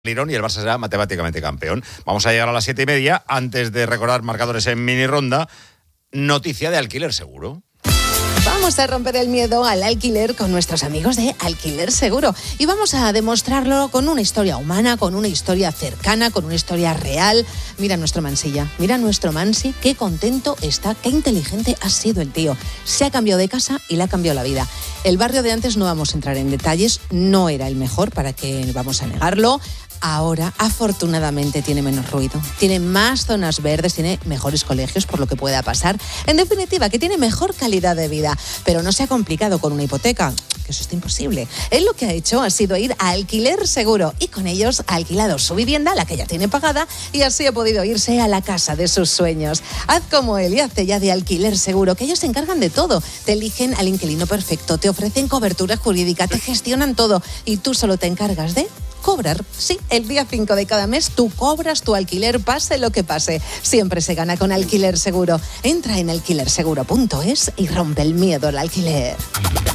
Lirón y el Barça será matemáticamente campeón. Vamos a llegar a las 7:30. Antes de recordar marcadores en mini ronda, noticia de Alquiler Seguro. Vamos a romper el miedo al alquiler con nuestros amigos de Alquiler Seguro. Y vamos a demostrarlo con una historia humana, con una historia cercana, con una historia real. Mira nuestro Mansilla, mira nuestro Mansi, qué contento está, qué inteligente ha sido el tío. Se ha cambiado de casa y le ha cambiado la vida. El barrio de antes, no vamos a entrar en detalles, no era el mejor, para qué vamos a negarlo. Ahora, afortunadamente, tiene menos ruido, tiene más zonas verdes, tiene mejores colegios, por lo que pueda pasar. En definitiva, que tiene mejor calidad de vida, pero no se ha complicado con una hipoteca, que eso está imposible. Él lo que ha hecho ha sido ir a Alquiler Seguro y con ellos ha alquilado su vivienda, la que ya tiene pagada, y así ha podido irse a la casa de sus sueños. Haz como él y hazte ya de Alquiler Seguro, que ellos se encargan de todo. Te eligen al inquilino perfecto, te ofrecen cobertura jurídica, te gestionan todo y tú solo te encargas de cobrar. Sí, el día 5 de cada mes tú cobras tu alquiler, pase lo que pase. Siempre se gana con Alquiler Seguro. Entra en alquilerseguro.es y rompe el miedo al alquiler.